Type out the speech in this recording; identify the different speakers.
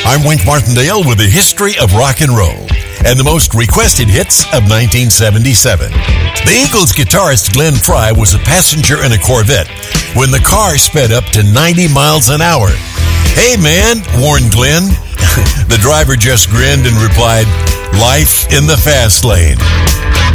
Speaker 1: I'm Wink Martindale with the history of rock and roll and the most requested hits of 1977. The Eagles guitarist Glenn Frey was a passenger in a Corvette when the car sped up to 90 miles an hour. "Hey man," warned Glenn. The driver just grinned and replied, "Life in the fast lane."